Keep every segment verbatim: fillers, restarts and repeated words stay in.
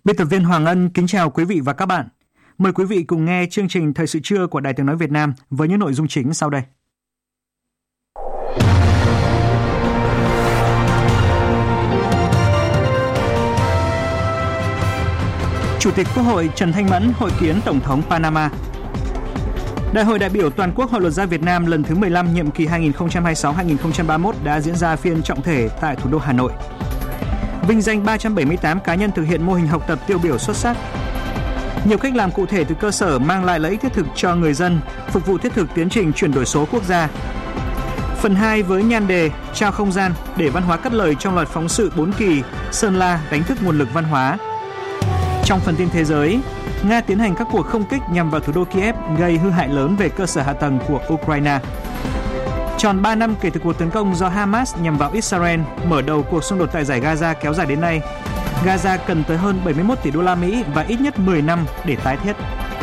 Biên tập viên Hoàng Ân kính chào quý vị và các bạn. Mời quý vị cùng nghe chương trình Thời sự trưa của Đài Tiếng nói Việt Nam với những nội dung chính sau đây. Chủ tịch Quốc hội Trần Thanh Mẫn hội kiến Tổng thống Panama. Đại hội đại biểu toàn quốc Hội Luật gia Việt Nam lần thứ mười lăm nhiệm kỳ hai nghìn không trăm hai mươi sáu đến hai nghìn không trăm ba mươi mốt đã diễn ra phiên trọng thể tại thủ đô Hà Nội. Vinh danh ba trăm bảy mươi tám cá nhân thực hiện mô hình học tập tiêu biểu xuất sắc. Nhiều cách làm cụ thể từ cơ sở mang lại lợi ích thiết thực cho người dân, phục vụ thiết thực tiến trình chuyển đổi số quốc gia. Phần hai với nhan đề Trao không gian để văn hóa cất lời trong loạt phóng sự bốn kỳ Sơn La đánh thức nguồn lực văn hóa. Trong phần tin thế giới, Nga tiến hành các cuộc không kích nhằm vào thủ đô Kiev gây hư hại lớn về cơ sở hạ tầng của Ukraine. Tròn ba năm kể từ cuộc tấn công do Hamas nhằm vào Israel mở đầu cuộc xung đột tại dải Gaza kéo dài đến nay, Gaza cần tới hơn bảy mươi mốt tỷ đô la Mỹ và ít nhất mười năm để tái thiết.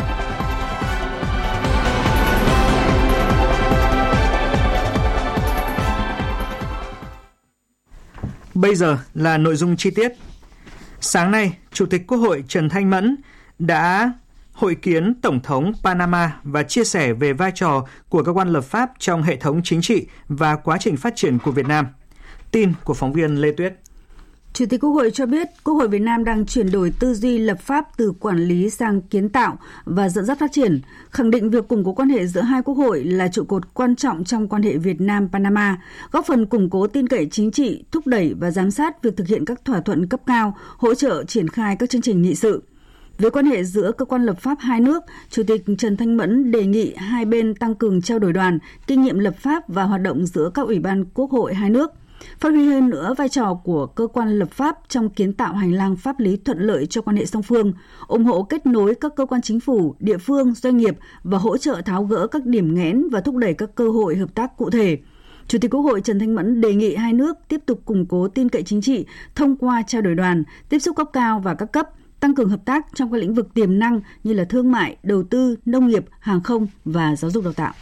Bây giờ là nội dung chi tiết. Sáng nay, Chủ tịch Quốc hội Trần Thanh Mẫn đã hội kiến Tổng thống Panama và chia sẻ về vai trò của cơ quan lập pháp trong hệ thống chính trị và quá trình phát triển của Việt Nam. Tin của phóng viên Lê Tuyết. Chủ tịch Quốc hội cho biết Quốc hội Việt Nam đang chuyển đổi tư duy lập pháp từ quản lý sang kiến tạo và dẫn dắt phát triển, khẳng định việc củng cố quan hệ giữa hai quốc hội là trụ cột quan trọng trong quan hệ Việt Nam-Panama, góp phần củng cố tin cậy chính trị, thúc đẩy và giám sát việc thực hiện các thỏa thuận cấp cao, hỗ trợ triển khai các chương trình nghị sự. Với quan hệ giữa cơ quan lập pháp hai nước, Chủ tịch Trần Thanh Mẫn đề nghị hai bên tăng cường trao đổi đoàn, kinh nghiệm lập pháp và hoạt động giữa các ủy ban quốc hội hai nước, phát huy hơn nữa vai trò của cơ quan lập pháp trong kiến tạo hành lang pháp lý thuận lợi cho quan hệ song phương, ủng hộ kết nối các cơ quan chính phủ, địa phương, doanh nghiệp và hỗ trợ tháo gỡ các điểm nghẽn và thúc đẩy các cơ hội hợp tác cụ thể. Chủ tịch Quốc hội Trần Thanh Mẫn đề nghị hai nước tiếp tục củng cố tin cậy chính trị thông qua trao đổi đoàn, tiếp xúc cấp cao và các cấp, tăng cường hợp tác trong các lĩnh vực tiềm năng như là thương mại, đầu tư, nông nghiệp, hàng không và giáo dục đào tạo.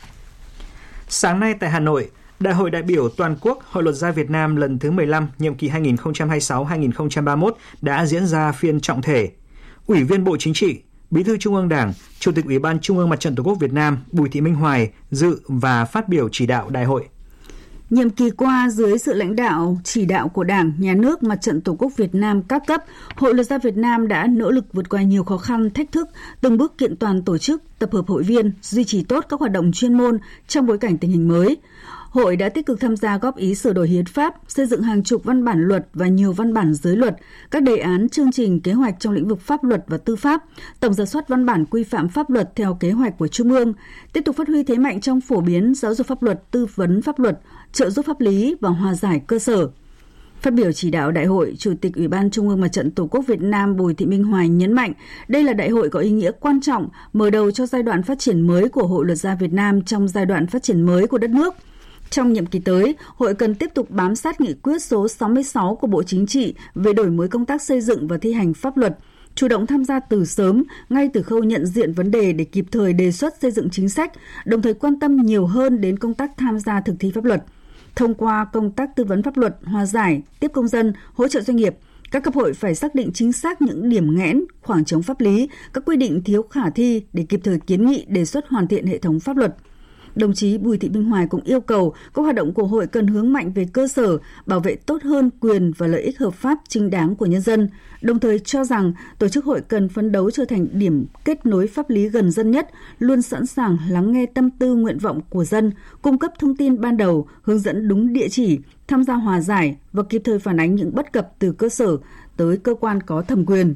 Sáng nay tại Hà Nội, Đại hội đại biểu toàn quốc Hội Luật gia Việt Nam lần thứ mười lăm nhiệm kỳ hai nghìn không trăm hai mươi sáu đến hai nghìn không trăm ba mươi mốt đã diễn ra phiên trọng thể. Ủy viên Bộ Chính trị, Bí thư Trung ương Đảng, Chủ tịch Ủy ban Trung ương Mặt trận Tổ quốc Việt Nam Bùi Thị Minh Hoài dự và phát biểu chỉ đạo đại hội. Nhiệm kỳ qua, dưới sự lãnh đạo, chỉ đạo của Đảng, Nhà nước, Mặt trận Tổ quốc Việt Nam các cấp, Hội Luật gia Việt Nam đã nỗ lực vượt qua nhiều khó khăn, thách thức, từng bước kiện toàn tổ chức, tập hợp hội viên, duy trì tốt các hoạt động chuyên môn trong bối cảnh tình hình mới. Hội đã tích cực tham gia góp ý sửa đổi hiến pháp, xây dựng hàng chục văn bản luật và nhiều văn bản dưới luật, các đề án, chương trình, kế hoạch trong lĩnh vực pháp luật và tư pháp, tổng rà soát văn bản quy phạm pháp luật theo kế hoạch của Trung ương, tiếp tục phát huy thế mạnh trong phổ biến giáo dục pháp luật, tư vấn pháp luật, trợ giúp pháp lý và hòa giải cơ sở. Phát biểu chỉ đạo đại hội, Chủ tịch Ủy ban Trung ương Mặt trận Tổ quốc Việt Nam Bùi Thị Minh Hoài nhấn mạnh đây là đại hội có ý nghĩa quan trọng, mở đầu cho giai đoạn phát triển mới của Hội Luật gia Việt Nam trong giai đoạn phát triển mới của đất nước. Trong nhiệm kỳ tới, Hội cần tiếp tục bám sát nghị quyết số sáu mươi sáu của Bộ Chính trị về đổi mới công tác xây dựng và thi hành pháp luật, chủ động tham gia từ sớm, ngay từ khâu nhận diện vấn đề để kịp thời đề xuất xây dựng chính sách, đồng thời quan tâm nhiều hơn đến công tác tham gia thực thi pháp luật. Thông qua công tác tư vấn pháp luật, hòa giải, tiếp công dân, hỗ trợ doanh nghiệp, các cấp hội phải xác định chính xác những điểm nghẽn, khoảng trống pháp lý, các quy định thiếu khả thi để kịp thời kiến nghị đề xuất hoàn thiện hệ thống pháp luật. Đồng chí Bùi Thị Minh Hoài cũng yêu cầu các hoạt động của hội cần hướng mạnh về cơ sở, bảo vệ tốt hơn quyền và lợi ích hợp pháp chính đáng của nhân dân, đồng thời cho rằng tổ chức hội cần phấn đấu trở thành điểm kết nối pháp lý gần dân nhất, luôn sẵn sàng lắng nghe tâm tư nguyện vọng của dân, cung cấp thông tin ban đầu, hướng dẫn đúng địa chỉ, tham gia hòa giải và kịp thời phản ánh những bất cập từ cơ sở tới cơ quan có thẩm quyền.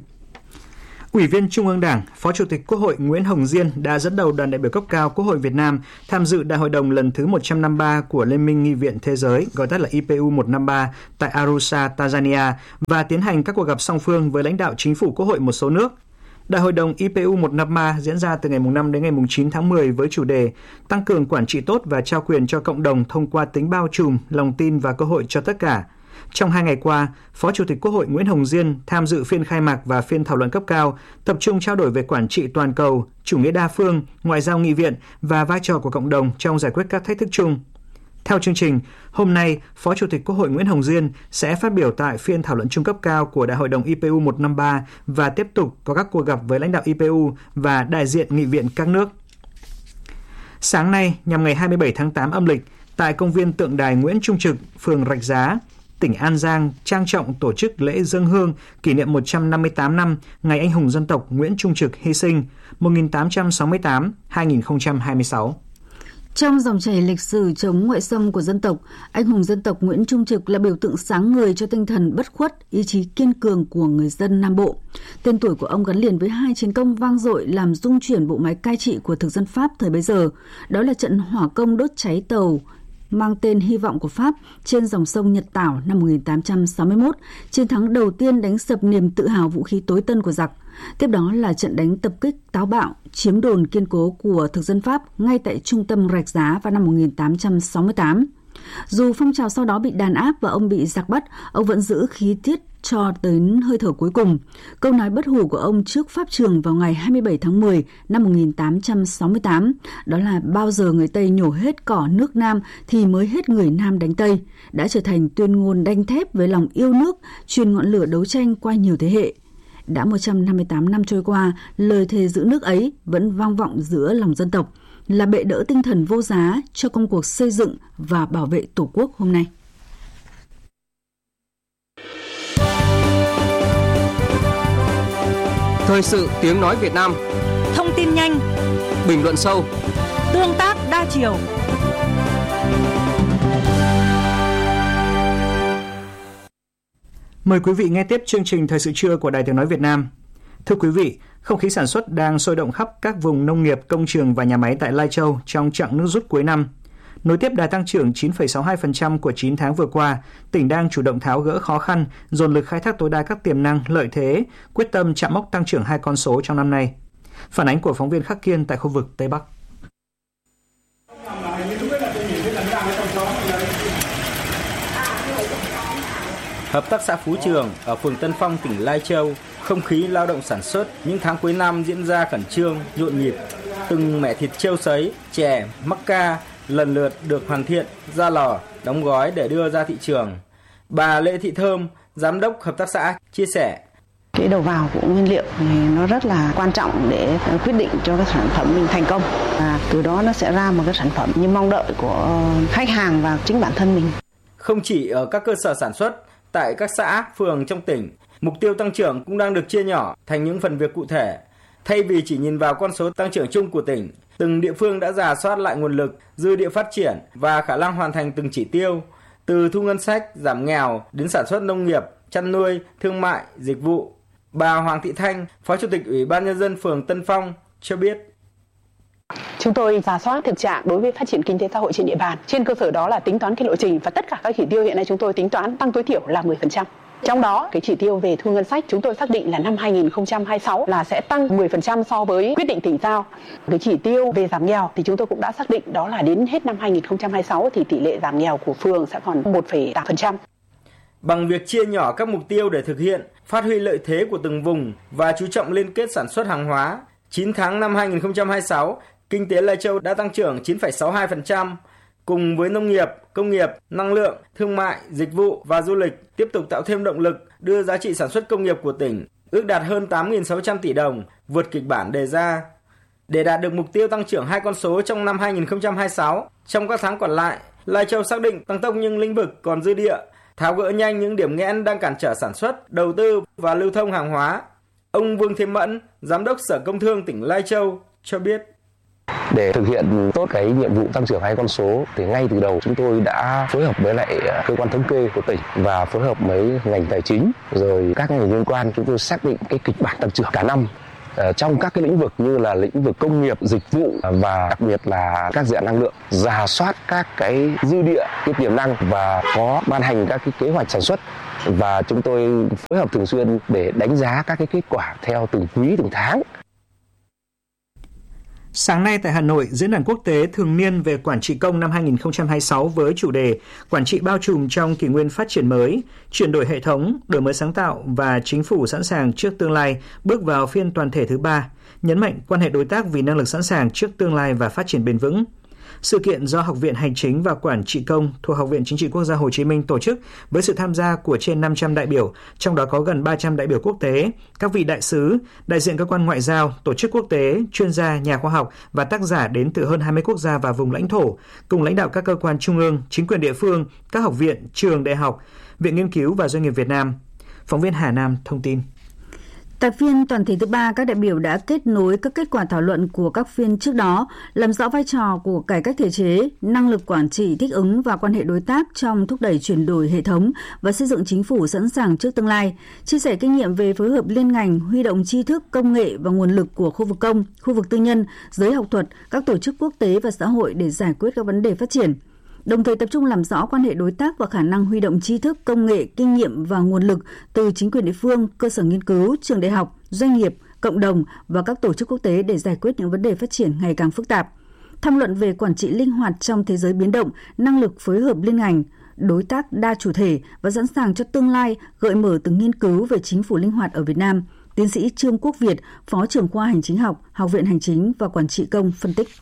Ủy viên Trung ương Đảng, Phó Chủ tịch Quốc hội Nguyễn Hồng Diên đã dẫn đầu đoàn đại biểu cấp cao Quốc hội Việt Nam tham dự Đại hội đồng lần thứ một trăm năm mươi ba của Liên minh Nghị viện Thế giới, gọi tắt là I P U một trăm năm mươi ba, tại Arusha, Tanzania và tiến hành các cuộc gặp song phương với lãnh đạo chính phủ Quốc hội một số nước. Đại hội đồng I P U một trăm năm mươi ba diễn ra từ ngày năm đến ngày chín tháng mười với chủ đề tăng cường quản trị tốt và trao quyền cho cộng đồng thông qua tính bao trùm, lòng tin và cơ hội cho tất cả. Trong hai ngày qua, Phó Chủ tịch Quốc hội Nguyễn Hồng Diên tham dự phiên khai mạc và phiên thảo luận cấp cao, tập trung trao đổi về quản trị toàn cầu, chủ nghĩa đa phương, ngoại giao nghị viện và vai trò của cộng đồng trong giải quyết các thách thức chung. Theo chương trình, hôm nay, Phó Chủ tịch Quốc hội Nguyễn Hồng Diên sẽ phát biểu tại phiên thảo luận trung cấp cao của Đại hội đồng i pê u một trăm năm mươi ba và tiếp tục có các cuộc gặp với lãnh đạo i pê u và đại diện nghị viện các nước. Sáng nay, nhằm ngày hai mươi bảy tháng tám âm lịch, tại công viên tượng đài Nguyễn Trung Trực, phường Rạch Giá, tỉnh An Giang trang trọng tổ chức lễ dâng hương kỷ niệm một trăm năm mươi tám năm Ngày Anh hùng dân tộc Nguyễn Trung Trực hy sinh một nghìn tám trăm sáu mươi tám đến hai nghìn không trăm hai mươi sáu. Trong dòng chảy lịch sử chống ngoại xâm của dân tộc, anh hùng dân tộc Nguyễn Trung Trực là biểu tượng sáng ngời cho tinh thần bất khuất, ý chí kiên cường của người dân Nam Bộ. Tên tuổi của ông gắn liền với hai chiến công vang dội làm rung chuyển bộ máy cai trị của thực dân Pháp thời bấy giờ. Đó là trận hỏa công đốt cháy tàu mang tên Hy vọng của Pháp trên dòng sông Nhật Tảo năm một nghìn tám trăm sáu mươi mốt, chiến thắng đầu tiên đánh sập niềm tự hào vũ khí tối tân của giặc. Tiếp đó là trận đánh tập kích táo bạo, chiếm đồn kiên cố của thực dân Pháp ngay tại trung tâm Rạch Giá vào năm một nghìn tám trăm sáu mươi tám. Dù phong trào sau đó bị đàn áp và ông bị giặc bắt, ông vẫn giữ khí tiết cho đến hơi thở cuối cùng. Câu nói bất hủ của ông trước pháp trường vào ngày hai mươi bảy tháng mười năm một nghìn tám trăm sáu mươi tám, đó là bao giờ người Tây nhổ hết cỏ nước Nam thì mới hết người Nam đánh Tây, đã trở thành tuyên ngôn đanh thép với lòng yêu nước, truyền ngọn lửa đấu tranh qua nhiều thế hệ. Đã một trăm năm mươi tám năm trôi qua, lời thề giữ nước ấy vẫn vang vọng giữa lòng dân tộc, là bệ đỡ tinh thần vô giá cho công cuộc xây dựng và bảo vệ Tổ quốc hôm nay. Thời sự tiếng nói Việt Nam. Thông tin nhanh, bình luận sâu, tương tác đa chiều. Mời quý vị nghe tiếp chương trình Thời sự trưa của Đài Tiếng nói Việt Nam. Thưa quý vị, không khí sản xuất đang sôi động khắp các vùng nông nghiệp, công trường và nhà máy tại Lai Châu trong chặng nước rút cuối năm. Nối tiếp đà tăng trưởng chín phẩy sáu mươi hai phần trăm của chín tháng vừa qua, tỉnh đang chủ động tháo gỡ khó khăn, dồn lực khai thác tối đa các tiềm năng, lợi thế, quyết tâm chạm mốc tăng trưởng hai con số trong năm nay. Phản ánh của phóng viên Khắc Kiên tại khu vực Tây Bắc. Hợp tác xã Phú Trường ở phường Tân Phong, tỉnh Lai Châu, không khí lao động sản xuất những tháng cuối năm diễn ra khẩn trương, nhộn nhịp. Từng mẻ thịt trâu sấy, chè, mắc ca lần lượt được hoàn thiện, ra lò, đóng gói để đưa ra thị trường. Bà Lê Thị Thơm, giám đốc hợp tác xã, chia sẻ. Cái đầu vào của nguyên liệu này nó rất là quan trọng để quyết định cho cái sản phẩm mình thành công. Và từ đó nó sẽ ra một cái sản phẩm như mong đợi của khách hàng và chính bản thân mình. Không chỉ ở các cơ sở sản xuất, tại các xã, phường trong tỉnh, mục tiêu tăng trưởng cũng đang được chia nhỏ thành những phần việc cụ thể. Thay vì chỉ nhìn vào con số tăng trưởng chung của tỉnh, từng địa phương đã rà soát lại nguồn lực, dư địa phát triển và khả năng hoàn thành từng chỉ tiêu, từ thu ngân sách, giảm nghèo đến sản xuất nông nghiệp, chăn nuôi, thương mại, dịch vụ. Bà Hoàng Thị Thanh, Phó Chủ tịch Ủy ban Nhân dân phường Tân Phong cho biết. Chúng tôi rà soát thực trạng đối với phát triển kinh tế xã hội trên địa bàn. Trên cơ sở đó là tính toán cái lộ trình và tất cả các chỉ tiêu hiện nay chúng tôi tính toán tăng tối thiểu là mười phần trăm. Trong đó, cái chỉ tiêu về thu ngân sách chúng tôi xác định là năm hai nghìn không trăm hai mươi sáu là sẽ tăng mười phần trăm so với quyết định tỉnh giao. Cái chỉ tiêu về giảm nghèo thì chúng tôi cũng đã xác định đó là đến hết năm hai nghìn không trăm hai mươi sáu thì tỷ lệ giảm nghèo của phường sẽ còn một phẩy tám phần trăm. Bằng việc chia nhỏ các mục tiêu để thực hiện, phát huy lợi thế của từng vùng và chú trọng liên kết sản xuất hàng hóa, chín tháng năm hai nghìn không trăm hai mươi sáu, kinh tế Lai Châu đã tăng trưởng chín phẩy sáu mươi hai phần trăm. Cùng với nông nghiệp, công nghiệp, năng lượng, thương mại, dịch vụ và du lịch tiếp tục tạo thêm động lực đưa giá trị sản xuất công nghiệp của tỉnh ước đạt hơn tám nghìn sáu trăm tỷ đồng, vượt kịch bản đề ra. Để đạt được mục tiêu tăng trưởng hai con số trong năm hai nghìn không trăm hai mươi sáu, trong các tháng còn lại, Lai Châu xác định tăng tốc những lĩnh vực còn dư địa, tháo gỡ nhanh những điểm nghẽn đang cản trở sản xuất, đầu tư và lưu thông hàng hóa. Ông Vương Thế Mẫn, Giám đốc Sở Công Thương tỉnh Lai Châu cho biết. Để thực hiện tốt cái nhiệm vụ tăng trưởng hai con số thì ngay từ đầu chúng tôi đã phối hợp với lại cơ quan thống kê của tỉnh và phối hợp với ngành tài chính rồi các ngành liên quan, chúng tôi xác định cái kịch bản tăng trưởng cả năm trong các cái lĩnh vực như là lĩnh vực công nghiệp, dịch vụ và đặc biệt là các dự án năng lượng, rà soát các cái dư địa, cái tiềm năng và có ban hành các cái kế hoạch sản xuất. Và chúng tôi phối hợp thường xuyên để đánh giá các cái kết quả theo từng quý, từng tháng. Sáng nay tại Hà Nội, Diễn đàn Quốc tế thường niên về quản trị công năm hai nghìn không trăm hai mươi sáu với chủ đề Quản trị bao trùm trong kỷ nguyên phát triển mới, chuyển đổi hệ thống, đổi mới sáng tạo và chính phủ sẵn sàng trước tương lai bước vào phiên toàn thể thứ ba, nhấn mạnh quan hệ đối tác vì năng lực sẵn sàng trước tương lai và phát triển bền vững. Sự kiện do Học viện Hành chính và Quản trị công thuộc Học viện Chính trị Quốc gia Hồ Chí Minh tổ chức với sự tham gia của trên năm trăm đại biểu, trong đó có gần ba trăm đại biểu quốc tế, các vị đại sứ, đại diện cơ quan ngoại giao, tổ chức quốc tế, chuyên gia, nhà khoa học và tác giả đến từ hơn hai mươi quốc gia và vùng lãnh thổ, cùng lãnh đạo các cơ quan trung ương, chính quyền địa phương, các học viện, trường, đại học, viện nghiên cứu và doanh nghiệp Việt Nam. Phóng viên Hà Nam thông tin. Tại phiên toàn thể thứ ba, các đại biểu đã kết nối các kết quả thảo luận của các phiên trước đó, làm rõ vai trò của cải cách thể chế, năng lực quản trị thích ứng và quan hệ đối tác trong thúc đẩy chuyển đổi hệ thống và xây dựng chính phủ sẵn sàng trước tương lai, chia sẻ kinh nghiệm về phối hợp liên ngành, huy động tri thức, công nghệ và nguồn lực của khu vực công, khu vực tư nhân, giới học thuật, các tổ chức quốc tế và xã hội để giải quyết các vấn đề phát triển. Đồng thời tập trung làm rõ quan hệ đối tác và khả năng huy động tri thức, công nghệ, kinh nghiệm và nguồn lực từ chính quyền địa phương, cơ sở nghiên cứu, trường đại học, doanh nghiệp, cộng đồng và các tổ chức quốc tế để giải quyết những vấn đề phát triển ngày càng phức tạp. Tham luận về quản trị linh hoạt trong thế giới biến động, năng lực phối hợp liên ngành, đối tác đa chủ thể và sẵn sàng cho tương lai, gợi mở từ nghiên cứu về chính phủ linh hoạt ở Việt Nam. Tiến sĩ Trương Quốc Việt, Phó trưởng khoa Hành chính học, Học viện Hành chính và Quản trị công phân tích.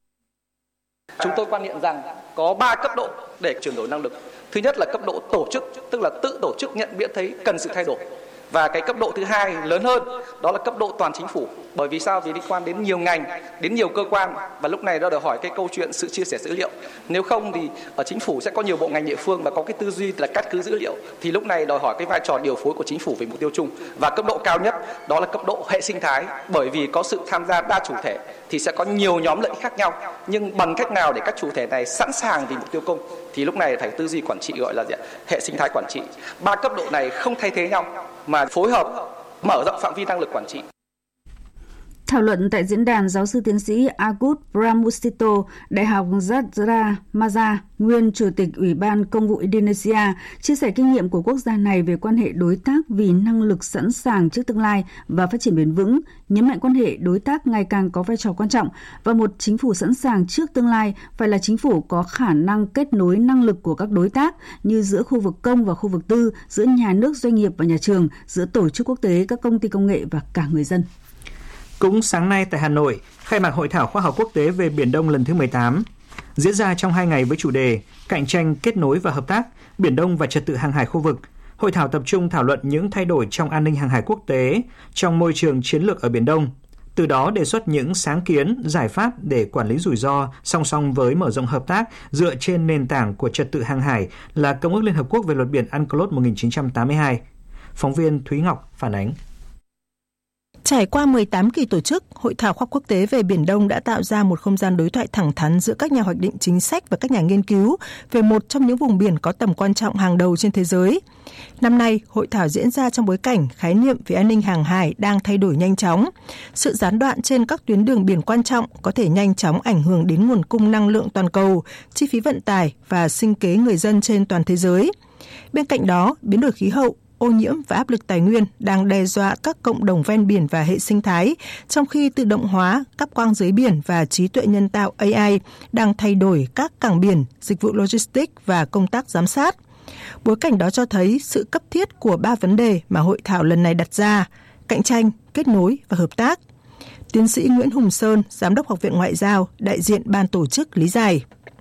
Chúng tôi quan niệm rằng có ba cấp độ để chuyển đổi năng lực. Thứ nhất là cấp độ tổ chức, tức là tự tổ chức nhận biết thấy cần sự thay đổi. Và cái cấp độ thứ hai lớn hơn, đó là cấp độ toàn chính phủ. Bởi vì sao? Vì liên quan đến nhiều ngành, đến nhiều cơ quan, và lúc này nó đòi hỏi cái câu chuyện sự chia sẻ dữ liệu. Nếu không thì ở chính phủ sẽ có nhiều bộ ngành địa phương và có cái tư duy là cắt cứ dữ liệu. Thì lúc này đòi hỏi cái vai trò điều phối của chính phủ về mục tiêu chung. Và cấp độ cao nhất đó là cấp độ hệ sinh thái, bởi vì có sự tham gia đa chủ thể thì sẽ có nhiều nhóm lợi ích khác nhau. Nhưng bằng cách nào để các chủ thể này sẵn sàng vì mục tiêu chung thì lúc này phải tư duy quản trị gọi là gì? Hệ sinh thái quản trị. Ba cấp độ này không thay thế nhau mà phối hợp mở rộng phạm vi năng lực quản trị. Thảo luận tại diễn đàn, giáo sư tiến sĩ Agut Pramusito, Đại học Gadjah Mada, nguyên Chủ tịch Ủy ban Công vụ Indonesia, chia sẻ kinh nghiệm của quốc gia này về quan hệ đối tác vì năng lực sẵn sàng trước tương lai và phát triển bền vững, nhấn mạnh quan hệ đối tác ngày càng có vai trò quan trọng và một chính phủ sẵn sàng trước tương lai phải là chính phủ có khả năng kết nối năng lực của các đối tác như giữa khu vực công và khu vực tư, giữa nhà nước, doanh nghiệp và nhà trường, giữa tổ chức quốc tế, các công ty công nghệ và cả người dân. Cũng sáng nay tại Hà Nội, khai mạc Hội thảo khoa học quốc tế về Biển Đông lần thứ mười tám, diễn ra trong hai ngày với chủ đề Cạnh tranh, kết nối và hợp tác, Biển Đông và trật tự hàng hải khu vực. Hội thảo tập trung thảo luận những thay đổi trong an ninh hàng hải quốc tế, trong môi trường chiến lược ở Biển Đông, từ đó đề xuất những sáng kiến, giải pháp để quản lý rủi ro song song với mở rộng hợp tác dựa trên nền tảng của trật tự hàng hải là Công ước Liên Hợp Quốc về luật biển UNCLOS một nghìn chín trăm tám mươi hai. Phóng viên Thúy Ngọc phản ánh. Trải qua mười tám kỳ tổ chức, Hội thảo khoa học quốc tế về Biển Đông đã tạo ra một không gian đối thoại thẳng thắn giữa các nhà hoạch định chính sách và các nhà nghiên cứu về một trong những vùng biển có tầm quan trọng hàng đầu trên thế giới. Năm nay, hội thảo diễn ra trong bối cảnh khái niệm về an ninh hàng hải đang thay đổi nhanh chóng. Sự gián đoạn trên các tuyến đường biển quan trọng có thể nhanh chóng ảnh hưởng đến nguồn cung năng lượng toàn cầu, chi phí vận tải và sinh kế người dân trên toàn thế giới. Bên cạnh đó, biến đổi khí hậu, ô nhiễm và áp lực tài nguyên đang đe dọa các cộng đồng ven biển và hệ sinh thái, trong khi tự động hóa, cáp quang dưới biển và trí tuệ nhân tạo A I đang thay đổi các cảng biển, dịch vụ logistics và công tác giám sát. Bối cảnh đó cho thấy sự cấp thiết của ba vấn đề mà hội thảo lần này đặt ra: cạnh tranh, kết nối và hợp tác. Tiến sĩ Nguyễn Hùng Sơn, Giám đốc Học viện Ngoại giao, đại diện ban tổ chức lý giải.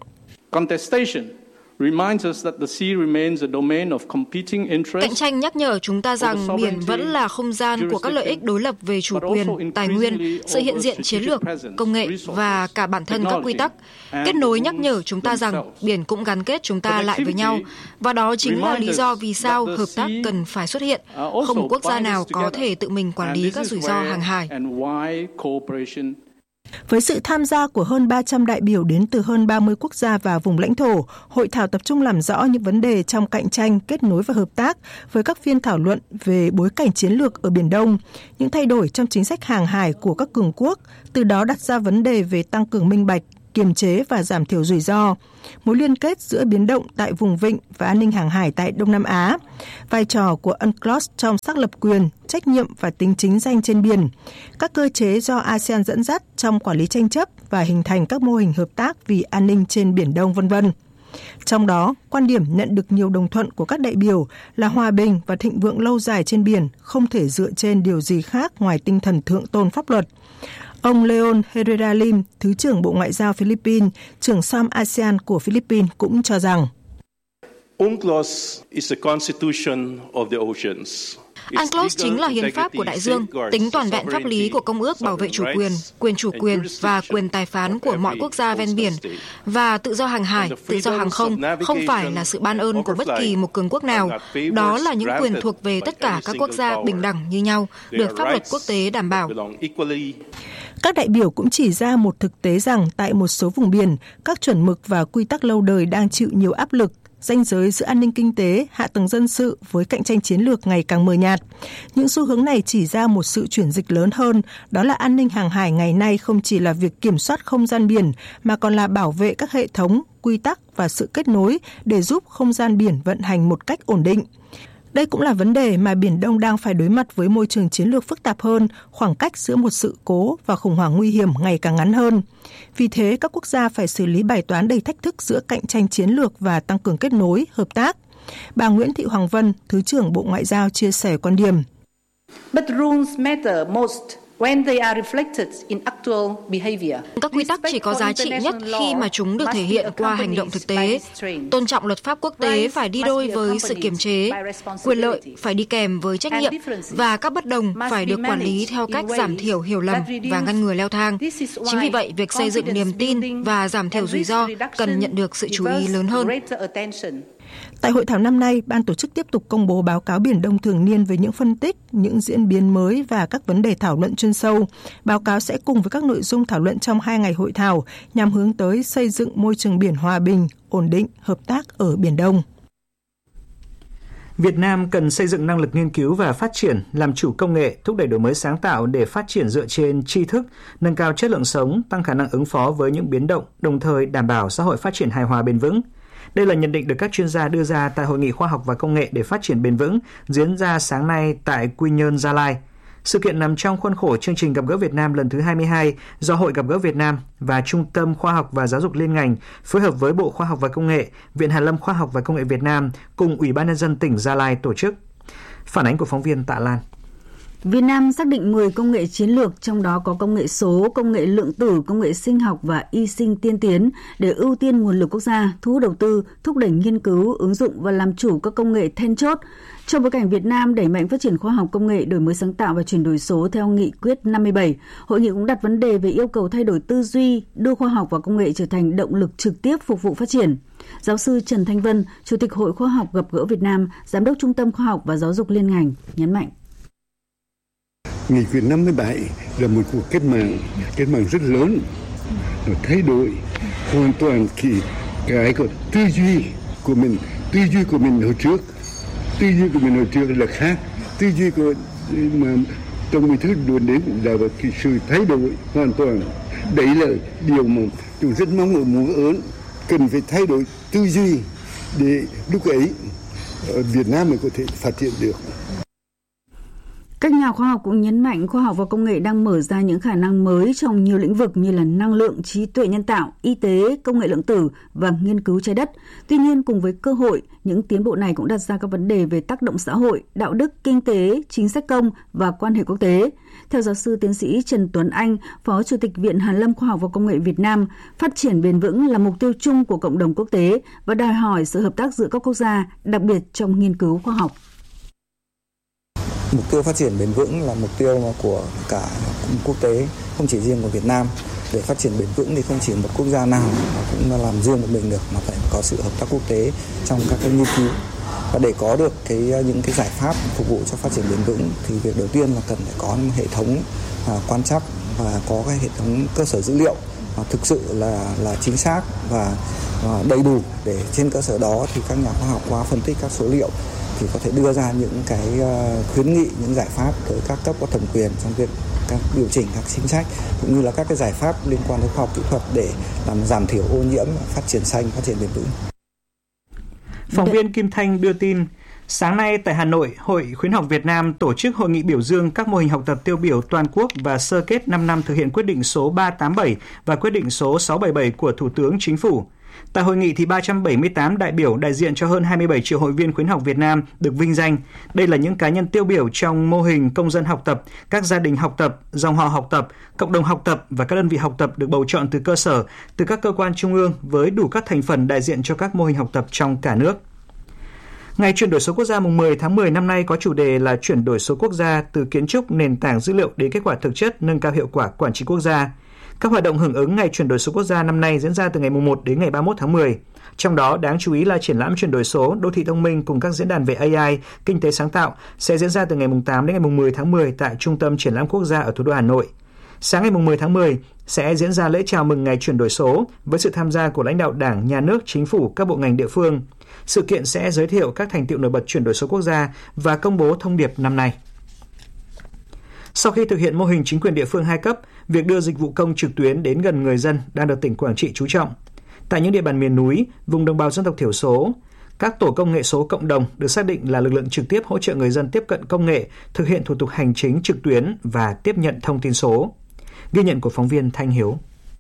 Cạnh tranh nhắc nhở chúng ta rằng biển vẫn là không gian của các lợi ích đối lập về chủ quyền, tài nguyên, sự hiện diện chiến lược, công nghệ và cả bản thân các quy tắc. Kết nối nhắc nhở chúng ta rằng biển cũng gắn kết chúng ta lại với nhau. Và đó chính là lý do vì sao hợp tác cần phải xuất hiện. Không một quốc gia nào có thể tự mình quản lý các rủi ro hàng hải. Với sự tham gia của hơn ba trăm đại biểu đến từ hơn ba mươi quốc gia và vùng lãnh thổ, hội thảo tập trung làm rõ những vấn đề trong cạnh tranh, kết nối và hợp tác với các phiên thảo luận về bối cảnh chiến lược ở Biển Đông, những thay đổi trong chính sách hàng hải của các cường quốc, từ đó đặt ra vấn đề về tăng cường minh bạch, kiềm chế và giảm thiểu rủi ro, mối liên kết giữa biến động tại vùng vịnh và an ninh hàng hải tại Đông Nam Á, vai trò của UNCLOS trong xác lập quyền, trách nhiệm và tính chính danh trên biển, các cơ chế do a sê an dẫn dắt trong quản lý tranh chấp và hình thành các mô hình hợp tác vì an ninh trên Biển Đông, vân vân. Trong đó, quan điểm nhận được nhiều đồng thuận của các đại biểu là hòa bình và thịnh vượng lâu dài trên biển không thể dựa trên điều gì khác ngoài tinh thần thượng tôn pháp luật. Ông Leon Herrera Lim, Thứ trưởng Bộ Ngoại giao Philippines, trưởng som ASEAN của Philippines cũng cho rằng UNCLOS is the constitution of the oceans. UNCLOS chính là hiến pháp của đại dương, tính toàn vẹn pháp lý của Công ước bảo vệ chủ quyền, quyền chủ quyền và quyền tài phán của mọi quốc gia ven biển, và tự do hàng hải, tự do hàng không không phải là sự ban ơn của bất kỳ một cường quốc nào. Đó là những quyền thuộc về tất cả các quốc gia bình đẳng như nhau, được pháp luật quốc tế đảm bảo. Các đại biểu cũng chỉ ra một thực tế rằng tại một số vùng biển, các chuẩn mực và quy tắc lâu đời đang chịu nhiều áp lực. Ranh giới giữa an ninh kinh tế, hạ tầng dân sự với cạnh tranh chiến lược ngày càng mờ nhạt. Những xu hướng này chỉ ra một sự chuyển dịch lớn hơn, đó là an ninh hàng hải ngày nay không chỉ là việc kiểm soát không gian biển, mà còn là bảo vệ các hệ thống, quy tắc và sự kết nối để giúp không gian biển vận hành một cách ổn định. Đây cũng là vấn đề mà Biển Đông đang phải đối mặt với môi trường chiến lược phức tạp hơn, khoảng cách giữa một sự cố và khủng hoảng nguy hiểm ngày càng ngắn hơn. Vì thế, các quốc gia phải xử lý bài toán đầy thách thức giữa cạnh tranh chiến lược và tăng cường kết nối, hợp tác. Bà Nguyễn Thị Hoàng Vân, Thứ trưởng Bộ Ngoại giao chia sẻ quan điểm. But rules matter most when they are reflected in actual behavior. Các quy tắc chỉ có giá trị nhất khi mà chúng được thể hiện qua hành động thực tế. Tôn trọng luật pháp quốc tế phải đi đôi với sự kiềm chế, quyền lợi phải đi kèm với trách nhiệm, và các bất đồng phải được quản lý theo cách giảm thiểu hiểu lầm và ngăn ngừa leo thang. Chính vì vậy, việc xây dựng niềm tin và giảm thiểu rủi ro cần nhận được sự chú ý lớn hơn. Tại hội thảo năm nay, ban tổ chức tiếp tục công bố báo cáo Biển Đông thường niên với những phân tích, những diễn biến mới và các vấn đề thảo luận chuyên sâu. Báo cáo sẽ cùng với các nội dung thảo luận trong hai ngày hội thảo nhằm hướng tới xây dựng môi trường biển hòa bình, ổn định, hợp tác ở Biển Đông. Việt Nam cần xây dựng năng lực nghiên cứu và phát triển, làm chủ công nghệ, thúc đẩy đổi mới sáng tạo để phát triển dựa trên tri thức, nâng cao chất lượng sống, tăng khả năng ứng phó với những biến động, đồng thời đảm bảo xã hội phát triển hài hòa bền vững. Đây là nhận định được các chuyên gia đưa ra tại Hội nghị Khoa học và Công nghệ để phát triển bền vững diễn ra sáng nay tại Quy Nhơn, Gia Lai. Sự kiện nằm trong khuôn khổ chương trình Gặp gỡ Việt Nam lần thứ hai mươi hai do Hội Gặp gỡ Việt Nam và Trung tâm Khoa học và Giáo dục Liên ngành phối hợp với Bộ Khoa học và Công nghệ, Viện Hàn lâm Khoa học và Công nghệ Việt Nam cùng Ủy ban nhân dân tỉnh Gia Lai tổ chức. Phản ánh của phóng viên Tạ Lan. Việt Nam xác định mười công nghệ chiến lược, trong đó có công nghệ số, công nghệ lượng tử, công nghệ sinh học và y sinh tiên tiến để ưu tiên nguồn lực quốc gia, thu hút đầu tư, thúc đẩy nghiên cứu, ứng dụng và làm chủ các công nghệ then chốt. Trong bối cảnh Việt Nam đẩy mạnh phát triển khoa học công nghệ, đổi mới sáng tạo và chuyển đổi số theo nghị quyết năm mươi bảy, hội nghị cũng đặt vấn đề về yêu cầu thay đổi tư duy, đưa khoa học và công nghệ trở thành động lực trực tiếp phục vụ phát triển. Giáo sư Trần Thanh Vân, Chủ tịch Hội Khoa học Gặp gỡ Việt Nam, Giám đốc Trung tâm Khoa học và Giáo dục Liên ngành nhấn mạnh. Nghị quyết năm mươi bảy là một cuộc cách mạng, cách mạng rất lớn, nó thay đổi hoàn toàn khi cái của tư duy của mình, tư duy của mình hồi trước, tư duy của mình hồi trước là khác, tư duy của mà Tổng Bí thư đưa đến là cái sự thay đổi hoàn toàn. Đấy là điều mà chúng rất mong ở muốn ớn, cần phải thay đổi tư duy để lúc ấy Việt Nam mới có thể phát triển được. Các nhà khoa học cũng nhấn mạnh khoa học và công nghệ đang mở ra những khả năng mới trong nhiều lĩnh vực như là năng lượng, trí tuệ nhân tạo, y tế, công nghệ lượng tử và nghiên cứu trái đất. Tuy nhiên, cùng với cơ hội, những tiến bộ này cũng đặt ra các vấn đề về tác động xã hội, đạo đức, kinh tế, chính sách công và quan hệ quốc tế. Theo giáo sư tiến sĩ Trần Tuấn Anh, Phó Chủ tịch Viện Hàn lâm Khoa học và Công nghệ Việt Nam, phát triển bền vững là mục tiêu chung của cộng đồng quốc tế và đòi hỏi sự hợp tác giữa các quốc gia, đặc biệt trong nghiên cứu khoa học. Mục tiêu phát triển bền vững là mục tiêu của cả quốc tế, không chỉ riêng của Việt Nam. Để phát triển bền vững thì không chỉ một quốc gia nào mà cũng là làm riêng một mình được, mà phải có sự hợp tác quốc tế trong các cái nghiên cứu. Và để có được cái những cái giải pháp phục vụ cho phát triển bền vững thì việc đầu tiên là cần phải có một hệ thống à, quan trắc và có cái hệ thống cơ sở dữ liệu mà thực sự là là chính xác và, và đầy đủ, để trên cơ sở đó thì các nhà khoa học qua phân tích các số liệu thì có thể đưa ra những cái khuyến nghị, những giải pháp tới các cấp có thẩm quyền trong việc các điều chỉnh các chính sách, cũng như là các cái giải pháp liên quan đến khoa học kỹ thuật để làm giảm thiểu ô nhiễm, phát triển xanh, phát triển bền vững. Phóng viên Kim Thanh đưa tin, sáng nay tại Hà Nội, Hội Khuyến học Việt Nam tổ chức hội nghị biểu dương các mô hình học tập tiêu biểu toàn quốc và sơ kết năm năm thực hiện quyết định số ba tám bảy và quyết định số sáu bảy bảy của Thủ tướng Chính phủ. Tại hội nghị thì ba trăm bảy mươi tám đại biểu đại diện cho hơn hai mươi bảy triệu hội viên khuyến học Việt Nam được vinh danh. Đây là những cá nhân tiêu biểu trong mô hình công dân học tập, các gia đình học tập, dòng họ học tập, cộng đồng học tập và các đơn vị học tập được bầu chọn từ cơ sở, từ các cơ quan trung ương với đủ các thành phần đại diện cho các mô hình học tập trong cả nước. Ngày chuyển đổi số quốc gia mùng mười tháng mười năm nay có chủ đề là chuyển đổi số quốc gia từ kiến trúc nền tảng dữ liệu đến kết quả thực chất, nâng cao hiệu quả quản trị quốc gia. Các hoạt động hưởng ứng ngày chuyển đổi số quốc gia năm nay diễn ra từ ngày mùng một đến ngày ba mươi mốt tháng mười. Trong đó đáng chú ý là triển lãm chuyển đổi số, đô thị thông minh cùng các diễn đàn về a i, kinh tế sáng tạo sẽ diễn ra từ ngày mùng tám đến ngày mùng mười tháng mười tại Trung tâm Triển lãm Quốc gia ở thủ đô Hà Nội. Sáng ngày mùng mười tháng mười sẽ diễn ra lễ chào mừng ngày chuyển đổi số với sự tham gia của lãnh đạo Đảng, Nhà nước, Chính phủ, các bộ ngành địa phương. Sự kiện sẽ giới thiệu các thành tựu nổi bật chuyển đổi số quốc gia và công bố thông điệp năm nay. Sau khi thực hiện mô hình chính quyền địa phương hai cấp, việc đưa dịch vụ công trực tuyến đến gần người dân đang được tỉnh Quảng Trị chú trọng. Tại những địa bàn miền núi, vùng đồng bào dân tộc thiểu số, các tổ công nghệ số cộng đồng được xác định là lực lượng trực tiếp hỗ trợ người dân tiếp cận công nghệ, thực hiện thủ tục hành chính trực tuyến và tiếp nhận thông tin số. Ghi nhận của phóng viên Thanh Hiếu.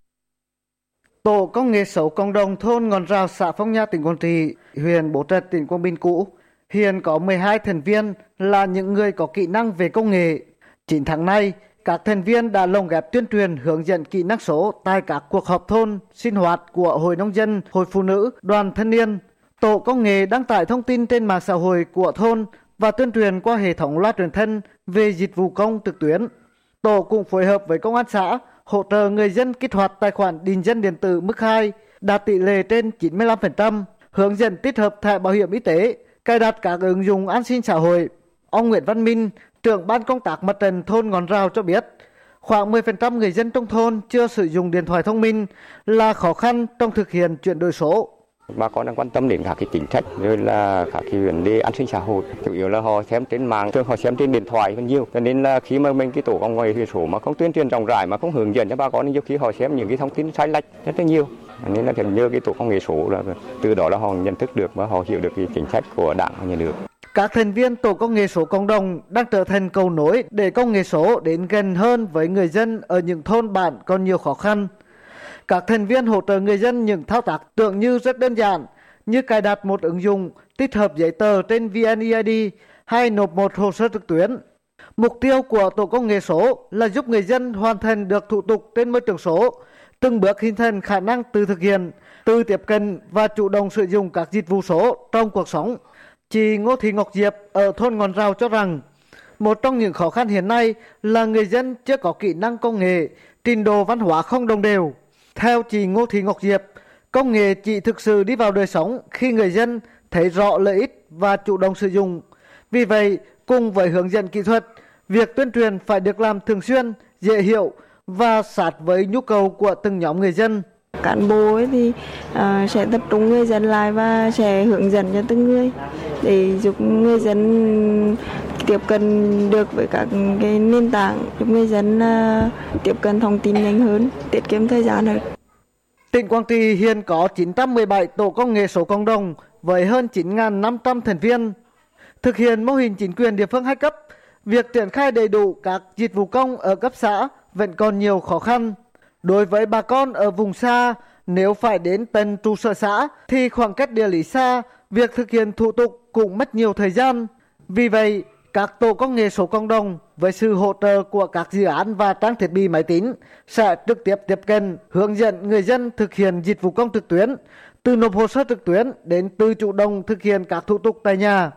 Tổ công nghệ số cộng đồng thôn Ngọn Rào, xã Phong Nha, tỉnh Quảng Trị, huyện Bố Trạch, tỉnh Quảng Bình cũ, hiện có mười hai thành viên là những người có kỹ năng về công nghệ. chín tháng nay, các thành viên đã lồng ghép tuyên truyền hướng dẫn kỹ năng số tại các cuộc họp thôn, sinh hoạt của Hội Nông dân, Hội Phụ nữ, Đoàn Thanh niên. Tổ công nghệ đăng tải thông tin trên mạng xã hội của thôn và tuyên truyền qua hệ thống loa truyền thanh về dịch vụ công trực tuyến. Tổ cũng phối hợp với công an xã hỗ trợ người dân kích hoạt tài khoản định danh điện tử mức hai, đạt tỷ lệ trên chín mươi lăm phần trăm, hướng dẫn tích hợp thẻ bảo hiểm y tế, cài đặt các ứng dụng an sinh xã hội. Ông Nguyễn Văn Minh, trưởng ban công tác mặt trận thôn Ngọn Rào cho biết, khoảng mười phần trăm người dân trong thôn chưa sử dụng điện thoại thông minh là khó khăn trong thực hiện chuyển đổi số. Bà con đang quan tâm đến các cái chính sách rồi là các cái vấn đề an sinh xã hội, chủ yếu là họ xem trên mạng, thường họ xem trên điện thoại hơn nhiều. Cho nên là khi mà mình cái tổ công nghệ số mà không tuyên truyền rộng rãi mà không hướng dẫn cho bà con, nhiều khi họ xem những cái thông tin sai lệch rất là nhiều. Nên là cần nhờ cái tổ công nghệ số là từ đó là họ nhận thức được và họ hiểu được cái chính sách của Đảng và Nhà nước. Các thành viên tổ công nghệ số cộng đồng đang trở thành cầu nối để công nghệ số đến gần hơn với người dân ở những thôn bản còn nhiều khó khăn. Các thành viên hỗ trợ người dân những thao tác tưởng như rất đơn giản như cài đặt một ứng dụng, tích hợp giấy tờ trên vê en e i đê hay nộp một hồ sơ trực tuyến. Mục tiêu của tổ công nghệ số là giúp người dân hoàn thành được thủ tục trên môi trường số, từng bước hình thành khả năng tự thực hiện, tự tiếp cận và chủ động sử dụng các dịch vụ số trong cuộc sống. Chị Ngô Thị Ngọc Diệp ở thôn Ngọn Rào cho rằng, một trong những khó khăn hiện nay là người dân chưa có kỹ năng công nghệ, trình độ văn hóa không đồng đều. Theo chị Ngô Thị Ngọc Diệp, công nghệ chỉ thực sự đi vào đời sống khi người dân thấy rõ lợi ích và chủ động sử dụng. Vì vậy, cùng với hướng dẫn kỹ thuật, việc tuyên truyền phải được làm thường xuyên, dễ hiểu và sát với nhu cầu của từng nhóm người dân. Cán bộ ấy thì uh, sẽ tập trung người dân lại và sẽ hướng dẫn cho từng người để giúp người dân tiếp cận được với các cái nền tảng, giúp người dân uh, tiếp cận thông tin nhanh hơn, tiết kiệm thời gian hơn. Tỉnh Quảng Trị hiện có chín trăm mười bảy tổ công nghệ số cộng đồng với hơn chín nghìn năm trăm thành viên. Thực hiện mô hình chính quyền địa phương hai cấp, việc triển khai đầy đủ các dịch vụ công ở cấp xã vẫn còn nhiều khó khăn. Đối với bà con ở vùng xa, nếu phải đến tận trụ sở xã thì khoảng cách địa lý xa, việc thực hiện thủ tục cũng mất nhiều thời gian. Vì vậy, các tổ công nghệ số cộng đồng với sự hỗ trợ của các dự án và trang thiết bị máy tính sẽ trực tiếp tiếp cận, hướng dẫn người dân thực hiện dịch vụ công trực tuyến, từ nộp hồ sơ trực tuyến đến tự chủ động thực hiện các thủ tục tại nhà.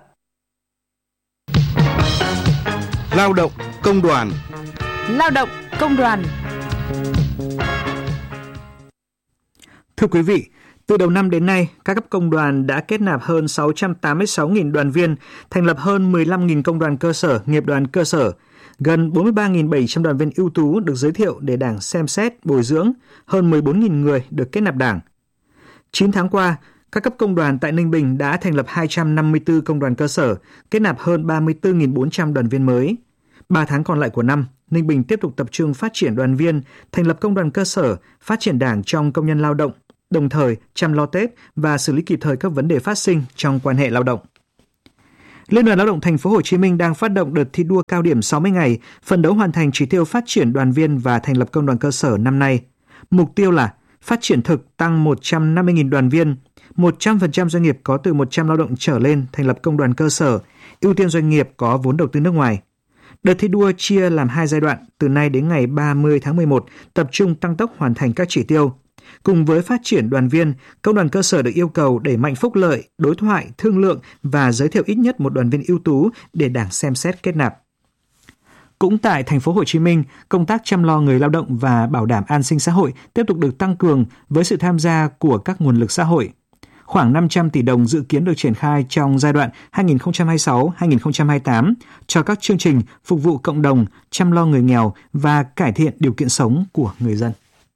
Lao động công đoàn. Lao động công đoàn. Thưa quý vị, từ đầu năm đến nay, các cấp công đoàn đã kết nạp hơn sáu trăm tám mươi sáu nghìn đoàn viên, thành lập hơn mười lăm nghìn công đoàn cơ sở, nghiệp đoàn cơ sở, gần bốn mươi ba nghìn bảy trăm đoàn viên ưu tú được giới thiệu để Đảng xem xét, bồi dưỡng, hơn mười bốn nghìn người được kết nạp Đảng. chín tháng qua, các cấp công đoàn tại Ninh Bình đã thành lập hai trăm năm mươi tư công đoàn cơ sở, kết nạp hơn ba mươi tư nghìn bốn trăm đoàn viên mới. ba tháng còn lại của năm, Ninh Bình tiếp tục tập trung phát triển đoàn viên, thành lập công đoàn cơ sở, phát triển Đảng trong công nhân lao động, đồng thời chăm lo Tết và xử lý kịp thời các vấn đề phát sinh trong quan hệ lao động. Liên đoàn Lao động Thành phố Hồ Chí Minh đang phát động đợt thi đua cao điểm sáu mươi ngày, phấn đấu hoàn thành chỉ tiêu phát triển đoàn viên và thành lập công đoàn cơ sở năm nay. Mục tiêu là Phát triển thực tăng một trăm năm mươi nghìn đoàn viên, một trăm phần trăm doanh nghiệp có từ một trăm lao động trở lên thành lập công đoàn cơ sở, ưu tiên doanh nghiệp có vốn đầu tư nước ngoài. Đợt thi đua chia làm hai giai đoạn, từ nay đến ngày ba mươi tháng mười một, tập trung tăng tốc hoàn thành các chỉ tiêu. Cùng với phát triển đoàn viên, công đoàn cơ sở được yêu cầu đẩy mạnh phúc lợi, đối thoại, thương lượng và giới thiệu ít nhất một đoàn viên ưu tú để Đảng xem xét kết nạp. Cũng tại thành phố Hồ Chí Minh, công tác chăm lo người lao động và bảo đảm an sinh xã hội tiếp tục được tăng cường với sự tham gia của các nguồn lực xã hội. Khoảng năm trăm tỷ đồng dự kiến được triển khai trong giai đoạn hai nghìn không trăm hai mươi sáu đến hai nghìn không trăm hai mươi tám cho các chương trình phục vụ cộng đồng, chăm lo người nghèo và cải thiện điều kiện sống của người dân.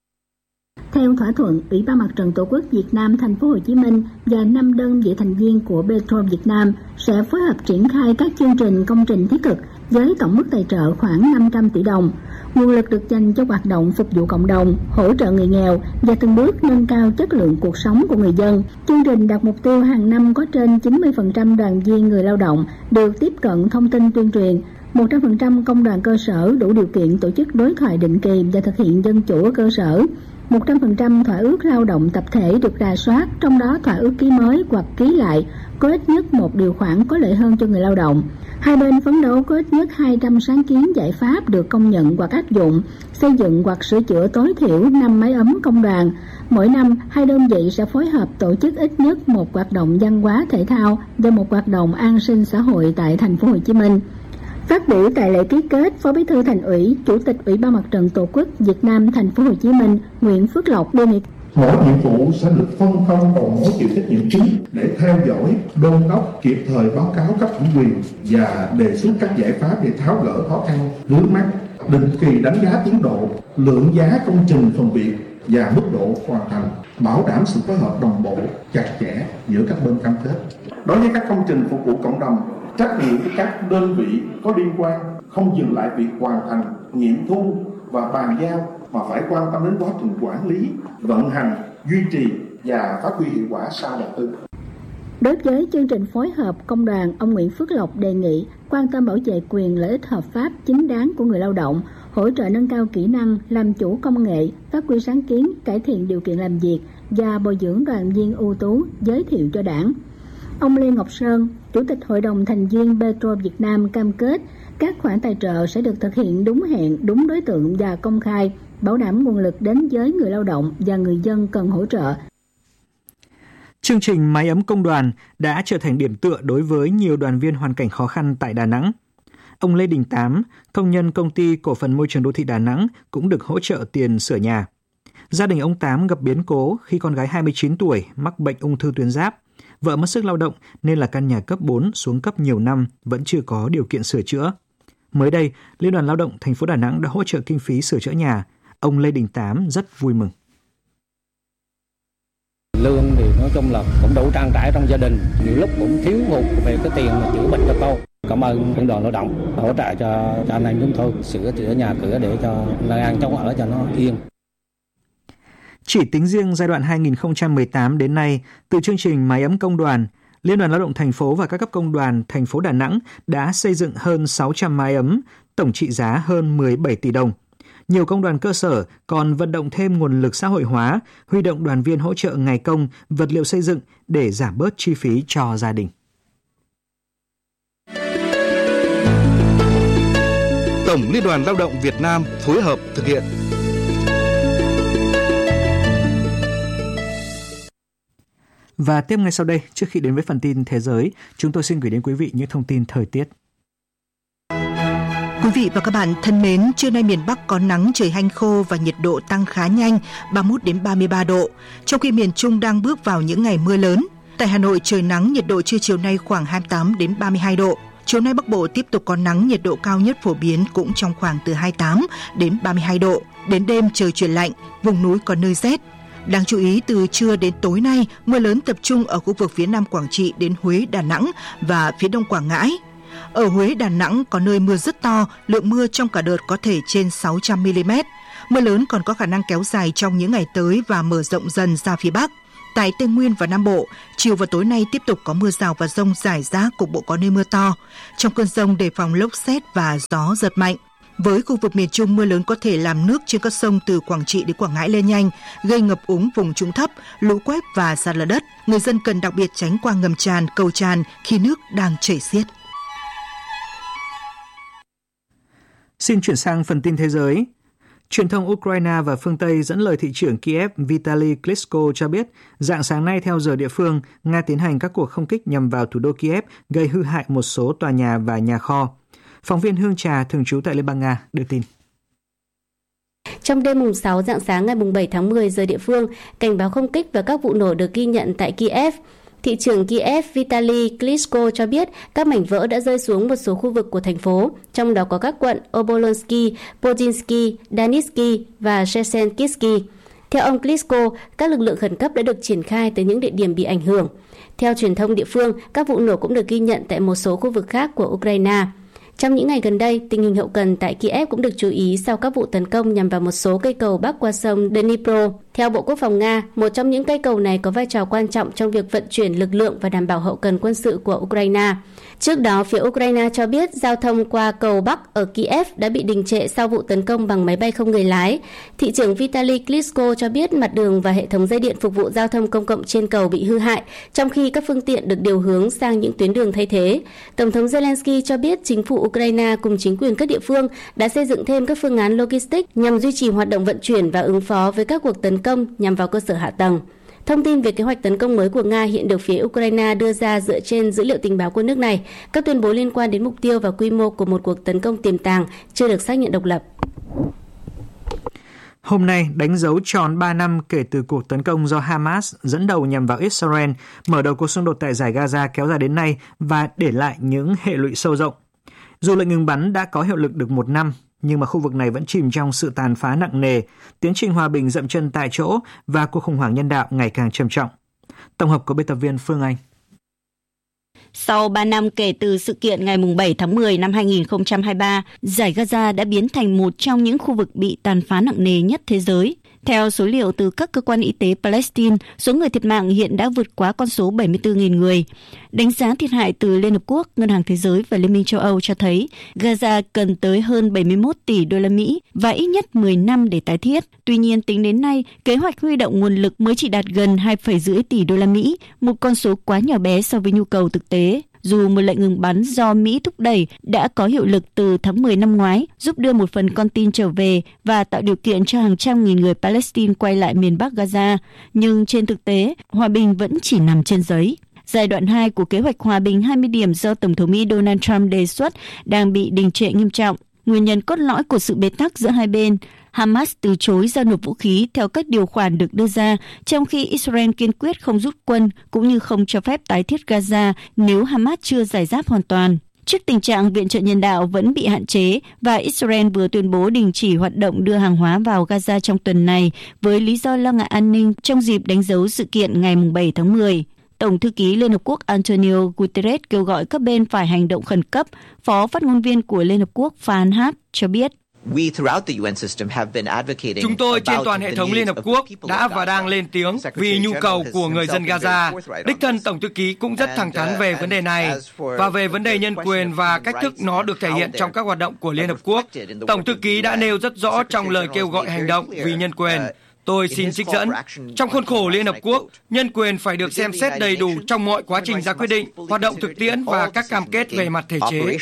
Theo thỏa thuận, Ủy ban Mặt trận Tổ quốc Việt Nam thành phố Hồ Chí Minh và năm đơn vị thành viên của Petro Việt Nam sẽ phối hợp triển khai các chương trình công trình thiết thực với tổng mức tài trợ khoảng năm trăm tỷ đồng. Nguồn lực được dành cho hoạt động phục vụ cộng đồng, hỗ trợ người nghèo và từng bước nâng cao chất lượng cuộc sống của người dân. Chương trình đặt mục tiêu hàng năm có trên chín mươi phần trăm đoàn viên người lao động được tiếp cận thông tin tuyên truyền, một trăm phần trăm công đoàn cơ sở đủ điều kiện tổ chức đối thoại định kỳ và thực hiện dân chủ ở cơ sở. một trăm phần trăm thỏa ước lao động tập thể được rà soát, trong đó thỏa ước ký mới hoặc ký lại có ít nhất một điều khoản có lợi hơn cho người lao động. Hai bên phấn đấu có ít nhất hai trăm sáng kiến giải pháp được công nhận hoặc áp dụng, xây dựng hoặc sửa chữa tối thiểu năm mái ấm công đoàn. Mỗi năm, hai đơn vị sẽ phối hợp tổ chức ít nhất một hoạt động văn hóa thể thao và một hoạt động an sinh xã hội tại thành phố Hồ Chí Minh. Phát biểu tại lễ ký kết, Phó Bí thư Thành ủy, Chủ tịch Ủy ban Mặt trận Tổ quốc Việt Nam thành phố Hồ Chí Minh Nguyễn Phước Lộc đề nghị mỗi nhiệm vụ sẽ được phân công đầu mối chịu trách nhiệm chính để theo dõi, đôn đốc, kịp thời báo cáo cấp thẩm quyền và đề xuất các giải pháp để tháo gỡ khó khăn vướng mắc, định kỳ đánh giá tiến độ, lượng giá công trình phần việc và mức độ hoàn thành, bảo đảm sự phối hợp đồng bộ, chặt chẽ giữa các bên cam kết. Đối với các công trình phục vụ cộng đồng, trách nhiệm của các đơn vị có liên quan không dừng lại việc hoàn thành, nghiệm thu và bàn giao mà phải quan tâm đến quá trình quản lý, vận hành, duy trì và phát huy hiệu quả sau đầu tư. Đối với chương trình phối hợp công đoàn, ông Nguyễn Phước Lộc đề nghị quan tâm bảo vệ quyền lợi ích hợp pháp chính đáng của người lao động, hỗ trợ nâng cao kỹ năng, làm chủ công nghệ, phát huy sáng kiến, cải thiện điều kiện làm việc và bồi dưỡng đoàn viên ưu tú, giới thiệu cho Đảng. Ông Lê Ngọc Sơn, Chủ tịch Hội đồng thành viên Petro Việt Nam cam kết các khoản tài trợ sẽ được thực hiện đúng hẹn, đúng đối tượng và công khai, bảo đảm nguồn lực đến với người lao động và người dân cần hỗ trợ. Chương trình Mái ấm công đoàn đã trở thành điểm tựa đối với nhiều đoàn viên hoàn cảnh khó khăn tại Đà Nẵng. Ông Lê Đình Tám, công nhân công ty cổ phần môi trường đô thị Đà Nẵng cũng được hỗ trợ tiền sửa nhà. Gia đình ông Tám gặp biến cố khi con gái hai mươi chín tuổi mắc bệnh ung thư tuyến giáp. Vợ mất sức lao động nên là căn nhà cấp bốn xuống cấp nhiều năm vẫn chưa có điều kiện sửa chữa. Mới đây, Liên đoàn Lao động thành phố Đà Nẵng đã hỗ trợ kinh phí sửa chữa nhà. Ông Lê Đình Tám rất vui mừng. Lương thì nói chung là cũng đủ trang trải trong gia đình, nhiều lúc cũng thiếu hụt về cái tiền mà chữa bệnh cho con. Cảm ơn Liên đoàn Lao động hỗ trợ cho, cho anh em chúng tôi sửa chữa nhà cửa để cho nơi ăn chỗ ở cho nó yên. Chỉ tính riêng giai đoạn hai nghìn không trăm mười tám đến nay, từ chương trình Mái ấm công đoàn, Liên đoàn Lao động thành phố và các cấp công đoàn thành phố Đà Nẵng đã xây dựng hơn sáu trăm mái ấm, tổng trị giá hơn mười bảy tỷ đồng. Nhiều công đoàn cơ sở còn vận động thêm nguồn lực xã hội hóa, huy động đoàn viên hỗ trợ ngày công, vật liệu xây dựng để giảm bớt chi phí cho gia đình. Tổng Liên đoàn Lao động Việt Nam phối hợp thực hiện. Và tiếp ngay sau đây, trước khi đến với phần tin thế giới, chúng tôi xin gửi đến quý vị những thông tin thời tiết. Quý vị và các bạn thân mến, trưa nay miền Bắc có nắng, trời hanh khô và nhiệt độ tăng khá nhanh, ba mươi mốt đến ba mươi ba độ, trong khi miền Trung đang bước vào những ngày mưa lớn. Tại Hà Nội trời nắng, nhiệt độ trưa chiều nay khoảng hai mươi tám đến ba mươi hai độ. Chiều nay Bắc Bộ tiếp tục có nắng, nhiệt độ cao nhất phổ biến cũng trong khoảng từ hai mươi tám đến ba mươi hai độ. Đến đêm trời chuyển lạnh, vùng núi có nơi rét. Đáng chú ý, từ trưa đến tối nay, mưa lớn tập trung ở khu vực phía Nam Quảng Trị đến Huế, Đà Nẵng và phía Đông Quảng Ngãi. Ở Huế, Đà Nẵng có nơi mưa rất to, lượng mưa trong cả đợt có thể trên sáu trăm mi-li-mét. Mưa lớn còn có khả năng kéo dài trong những ngày tới và mở rộng dần ra phía Bắc. Tại Tây Nguyên và Nam Bộ, chiều và tối nay tiếp tục có mưa rào và dông rải rác, cục bộ có nơi mưa to. Trong cơn dông đề phòng lốc sét và gió giật mạnh. Với khu vực miền Trung, mưa lớn có thể làm nước trên các sông từ Quảng Trị đến Quảng Ngãi lên nhanh, gây ngập úng vùng trũng thấp, lũ quét và sạt lở đất. Người dân cần đặc biệt tránh qua ngầm tràn, cầu tràn khi nước đang chảy xiết. Xin chuyển sang phần tin thế giới. Truyền thông Ukraine và phương Tây dẫn lời thị trưởng Kiev Vitaly Klitschko cho biết, rạng sáng nay theo giờ địa phương, Nga tiến hành các cuộc không kích nhằm vào thủ đô Kiev, gây hư hại một số tòa nhà và nhà kho. Phóng viên Hương Trà thường trú tại Liên bang Nga đưa tin. Trong đêm mùng sáu rạng sáng ngày mùng bảy tháng mười giờ địa phương, cảnh báo không kích và các vụ nổ được ghi nhận tại Kiev. Thị trưởng Kiev Vitaly Klitschko cho biết các mảnh vỡ đã rơi xuống một số khu vực của thành phố, trong đó có các quận Obolonsky, Podilsky, Danitsky và Shesenkivsky. Theo ông Klitschko, các lực lượng khẩn cấp đã được triển khai tới những địa điểm bị ảnh hưởng. Theo truyền thông địa phương, các vụ nổ cũng được ghi nhận tại một số khu vực khác của Ukraine. Trong những ngày gần đây, tình hình hậu cần tại Kiev cũng được chú ý sau các vụ tấn công nhằm vào một số cây cầu bắc qua sông Dnipro. Theo Bộ Quốc phòng Nga, một trong những cây cầu này có vai trò quan trọng trong việc vận chuyển lực lượng và đảm bảo hậu cần quân sự của Ukraine. Trước đó, phía Ukraine cho biết giao thông qua cầu Bắc ở Kiev đã bị đình trệ sau vụ tấn công bằng máy bay không người lái. Thị trưởng Vitaly Klitschko cho biết mặt đường và hệ thống dây điện phục vụ giao thông công cộng trên cầu bị hư hại, trong khi các phương tiện được điều hướng sang những tuyến đường thay thế. Tổng thống Zelensky cho biết chính phủ Ukraine cùng chính quyền các địa phương đã xây dựng thêm các phương án logistics nhằm duy trì hoạt động vận chuyển và ứng phó với các cuộc tấn công nhằm vào cơ sở hạ tầng. Thông tin về kế hoạch tấn công mới của Nga hiện được phía Ukraine đưa ra dựa trên dữ liệu tình báo của nước này. Các tuyên bố liên quan đến mục tiêu và quy mô của một cuộc tấn công tiềm tàng chưa được xác nhận độc lập. Hôm nay, đánh dấu tròn ba năm kể từ cuộc tấn công do Hamas dẫn đầu nhằm vào Israel, mở đầu cuộc xung đột tại Dải Gaza kéo dài đến nay và để lại những hệ lụy sâu rộng. Dù lệnh ngừng bắn đã có hiệu lực được một năm, nhưng mà khu vực này vẫn chìm trong sự tàn phá nặng nề, tiến trình hòa bình dậm chân tại chỗ và cuộc khủng hoảng nhân đạo ngày càng trầm trọng. Tổng hợp của biên tập viên Phương Anh. Sau ba năm kể từ sự kiện ngày bảy tháng mười năm hai nghìn không trăm hai mươi ba, Dải Gaza đã biến thành một trong những khu vực bị tàn phá nặng nề nhất thế giới. Theo số liệu từ các cơ quan y tế Palestine, số người thiệt mạng hiện đã vượt quá con số bảy mươi tư nghìn người. Đánh giá thiệt hại từ Liên Hợp Quốc, Ngân hàng Thế giới và Liên minh châu Âu cho thấy Gaza cần tới hơn bảy mươi mốt tỷ đô la Mỹ và ít nhất mười năm để tái thiết. Tuy nhiên, tính đến nay, kế hoạch huy động nguồn lực mới chỉ đạt gần hai phẩy năm tỷ đô la Mỹ, một con số quá nhỏ bé so với nhu cầu thực tế. Dù một lệnh ngừng bắn do Mỹ thúc đẩy đã có hiệu lực từ tháng mười năm ngoái, giúp đưa một phần con tin trở về và tạo điều kiện cho hàng trăm nghìn người Palestine quay lại miền Bắc Gaza, nhưng trên thực tế, hòa bình vẫn chỉ nằm trên giấy. Giai đoạn hai của kế hoạch hòa bình hai mươi điểm do Tổng thống Mỹ Donald Trump đề xuất đang bị đình trệ nghiêm trọng. Nguyên nhân cốt lõi của sự bế tắc giữa hai bên, Hamas từ chối giao nộp vũ khí theo các điều khoản được đưa ra, trong khi Israel kiên quyết không rút quân cũng như không cho phép tái thiết Gaza nếu Hamas chưa giải giáp hoàn toàn. Trước tình trạng viện trợ nhân đạo vẫn bị hạn chế và Israel vừa tuyên bố đình chỉ hoạt động đưa hàng hóa vào Gaza trong tuần này với lý do lo ngại an ninh trong dịp đánh dấu sự kiện ngày bảy tháng mười. Tổng thư ký Liên Hợp Quốc Antonio Guterres kêu gọi các bên phải hành động khẩn cấp. Phó phát ngôn viên của Liên Hợp Quốc Farhan Haq cho biết. Chúng tôi trên toàn hệ thống Liên Hợp Quốc đã và đang lên tiếng vì nhu cầu của người dân Gaza. Đích thân Tổng thư ký cũng rất thẳng thắn về vấn đề này. Và về vấn đề nhân quyền và cách thức nó được thể hiện trong các hoạt động của Liên Hợp Quốc, Tổng thư ký đã nêu rất rõ trong lời kêu gọi hành động vì nhân quyền. Tôi xin trích dẫn, trong khuôn khổ Liên Hợp Quốc, nhân quyền phải được xem xét đầy đủ trong mọi quá trình ra quyết định, hoạt động thực tiễn và các cam kết về mặt thể chế.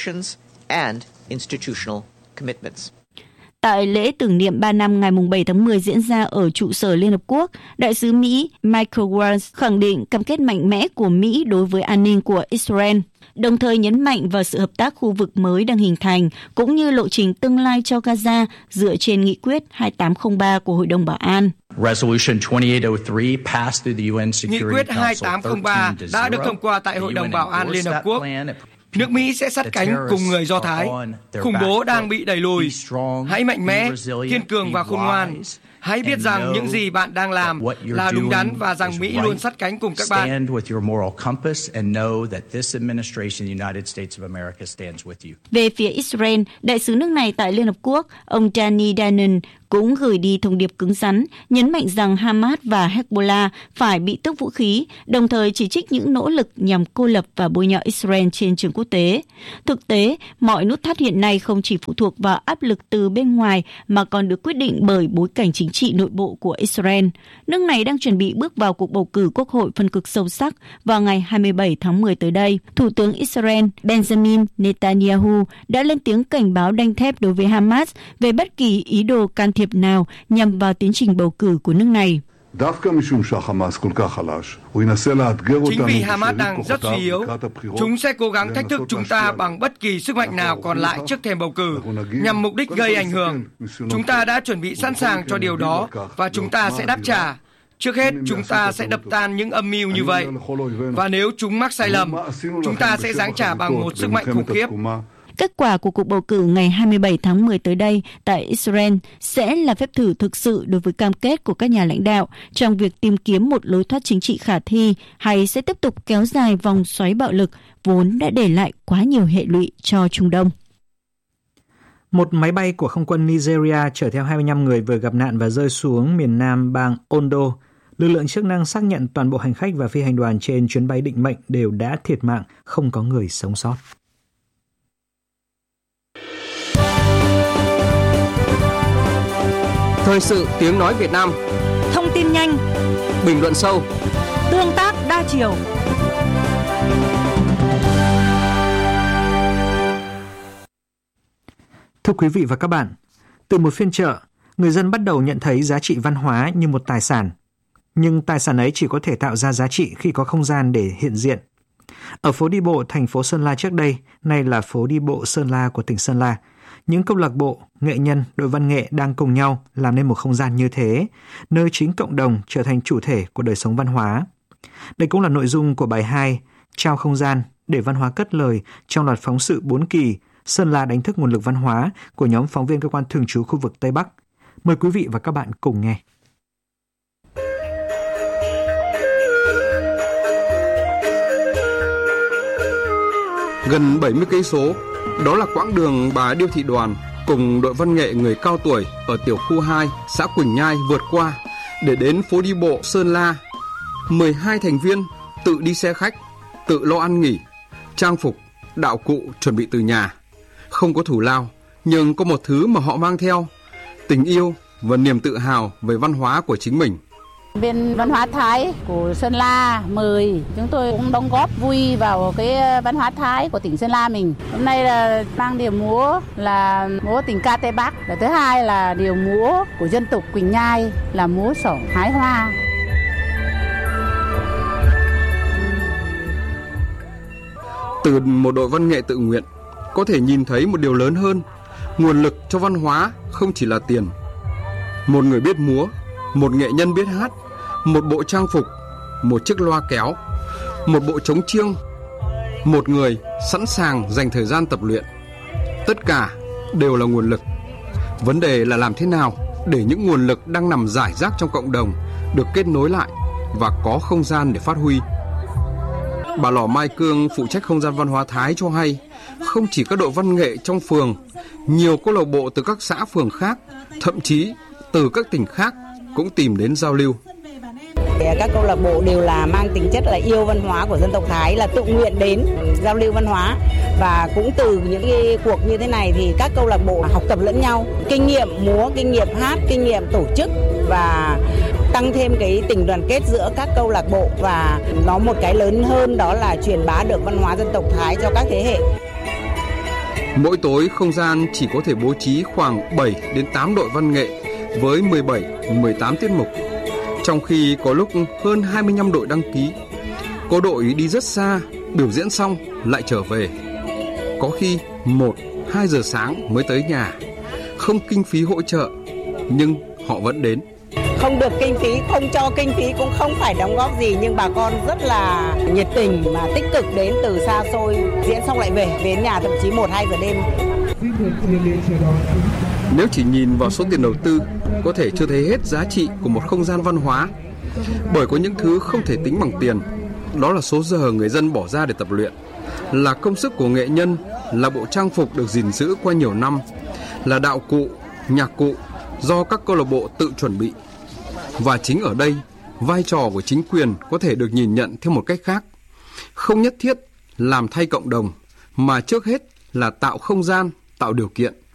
Tại lễ tưởng niệm ba năm ngày bảy tháng mười diễn ra ở trụ sở Liên Hợp Quốc, Đại sứ Mỹ Michael Waltz khẳng định cam kết mạnh mẽ của Mỹ đối với an ninh của Israel, đồng thời nhấn mạnh vào sự hợp tác khu vực mới đang hình thành, cũng như lộ trình tương lai cho Gaza dựa trên nghị quyết hai tám không ba của Hội đồng Bảo an. Nghị quyết hai tám không ba đã được thông qua tại Hội đồng Bảo an Liên Hợp Quốc. Nước Mỹ sẽ sát cánh cùng người Do Thái. Khủng bố đang bị đẩy lùi. Hãy mạnh mẽ, kiên cường và khôn ngoan. Hãy biết rằng những gì bạn đang làm là đúng đắn và rằng Mỹ luôn sát cánh cùng các bạn. Về phía Israel, đại sứ nước này tại Liên Hợp Quốc, ông Danny Danon, cũng gửi đi thông điệp cứng rắn, nhấn mạnh rằng Hamas và Hezbollah phải bị tước vũ khí, đồng thời chỉ trích những nỗ lực nhằm cô lập và bôi nhọ Israel trên trường quốc tế. Thực tế, mọi nút thắt hiện nay không chỉ phụ thuộc vào áp lực từ bên ngoài mà còn được quyết định bởi bối cảnh chính trị nội bộ của Israel. Nước này đang chuẩn bị bước vào cuộc bầu cử quốc hội phân cực sâu sắc vào ngày hai mươi bảy tháng mười tới đây. Thủ tướng Israel Benjamin Netanyahu đã lên tiếng cảnh báo đanh thép đối với Hamas về bất kỳ ý đồ can thiệp nào nhằm vào tiến trình bầu cử của nước này. Chính vì Hamas đang rất suy yếu, chúng sẽ cố gắng thách thức chúng ta bằng bất kỳ sức mạnh nào còn lại trước thềm bầu cử, nhằm mục đích gây ảnh hưởng. Chúng ta đã chuẩn bị sẵn sàng cho điều đó và chúng ta sẽ đáp trả. Trước hết, chúng ta sẽ đập tan những âm mưu như vậy. Và nếu chúng mắc sai lầm, chúng ta sẽ giáng trả bằng một sức mạnh khủng khiếp. Kết quả của cuộc bầu cử ngày hai mươi bảy tháng mười tới đây tại Israel sẽ là phép thử thực sự đối với cam kết của các nhà lãnh đạo trong việc tìm kiếm một lối thoát chính trị khả thi, hay sẽ tiếp tục kéo dài vòng xoáy bạo lực vốn đã để lại quá nhiều hệ lụy cho Trung Đông. Một máy bay của không quân Nigeria chở theo hai mươi lăm người vừa gặp nạn và rơi xuống miền nam bang Ondo. Lực lượng chức năng xác nhận toàn bộ hành khách và phi hành đoàn trên chuyến bay định mệnh đều đã thiệt mạng, không có người sống sót. Thời sự tiếng nói Việt Nam. Thông tin nhanh, bình luận sâu, tương tác đa chiều. Thưa quý vị và các bạn, từ một phiên chợ, người dân bắt đầu nhận thấy giá trị văn hóa như một tài sản. Nhưng tài sản ấy chỉ có thể tạo ra giá trị khi có không gian để hiện diện. Ở phố đi bộ thành phố Sơn La trước đây, nay là phố đi bộ Sơn La của tỉnh Sơn La, những câu lạc bộ, nghệ nhân, đội văn nghệ đang cùng nhau làm nên một không gian như thế, nơi chính cộng đồng trở thành chủ thể của đời sống văn hóa. Đây cũng là nội dung của bài hai Trao không gian để văn hóa cất lời trong loạt phóng sự bốn kỳ Sơn La đánh thức nguồn lực văn hóa của nhóm phóng viên cơ quan thường trú khu vực Tây Bắc. Mời quý vị và các bạn cùng nghe. Gần bảy mươi cây số, đó là quãng đường bà Điêu Thị Đoàn cùng đội văn nghệ người cao tuổi ở tiểu khu hai, xã Quỳnh Nhai vượt qua để đến phố đi bộ Sơn La. mười hai thành viên tự đi xe khách, tự lo ăn nghỉ, trang phục, đạo cụ chuẩn bị từ nhà. Không có thù lao, nhưng có một thứ mà họ mang theo, tình yêu và niềm tự hào về văn hóa của chính mình. Bên văn hóa Thái của Sơn La mời chúng tôi cũng đóng góp vui vào cái văn hóa Thái của tỉnh Sơn La mình. Hôm nay là mang điệu múa là múa tình ca Tây Bắc. Và thứ hai là điệu múa của dân tộc Quỳnh Nhai là múa xỏ hái hoa. Từ một đội văn nghệ tự nguyện, có thể nhìn thấy một điều lớn hơn. Nguồn lực cho văn hóa không chỉ là tiền. Một người biết múa, một nghệ nhân biết hát, một bộ trang phục, một chiếc loa kéo, một bộ trống chiêng, một người sẵn sàng dành thời gian tập luyện. Tất cả đều là nguồn lực. Vấn đề là làm thế nào để những nguồn lực đang nằm rải rác trong cộng đồng được kết nối lại và có không gian để phát huy. Bà Lò Mai Cương, phụ trách không gian văn hóa Thái cho hay, không chỉ các đội văn nghệ trong phường, nhiều câu lạc bộ từ các xã phường khác, thậm chí từ các tỉnh khác cũng tìm đến giao lưu. Các câu lạc bộ đều là mang tính chất là yêu văn hóa của dân tộc Thái, là tự nguyện đến giao lưu văn hóa, và cũng từ những cái cuộc như thế này thì các câu lạc bộ học tập lẫn nhau, kinh nghiệm múa, kinh nghiệm hát, kinh nghiệm tổ chức và tăng thêm cái tình đoàn kết giữa các câu lạc bộ, và nó một cái lớn hơn đó là truyền bá được văn hóa dân tộc Thái cho các thế hệ. Mỗi tối không gian chỉ có thể bố trí khoảng bảy đến tám đội văn nghệ với mười bảy đến mười tám tiết mục. Trong khi có lúc hơn hai mươi lăm đội đăng ký, có đội đi rất xa, biểu diễn xong lại trở về. Có khi một, hai giờ sáng mới tới nhà, không kinh phí hỗ trợ, nhưng họ vẫn đến. Không được kinh phí, không cho kinh phí, cũng không phải đóng góp gì, nhưng bà con rất là nhiệt tình mà tích cực đến từ xa xôi, diễn xong lại về, đến nhà thậm chí một, hai giờ đêm. Nếu chỉ nhìn vào số tiền đầu tư, có thể chưa thấy hết giá trị của một không gian văn hóa, bởi có những thứ không thể tính bằng tiền. Đó là số giờ người dân bỏ ra để tập luyện, là công sức của nghệ nhân, là bộ trang phục được gìn giữ qua nhiều năm, là đạo cụ, nhạc cụ, do các câu lạc bộ tự chuẩn bị. Và chính ở đây, vai trò của chính quyền có thể được nhìn nhận theo một cách khác. Không nhất thiết làm thay cộng đồng, mà trước hết là tạo không gian, tạo điều kiện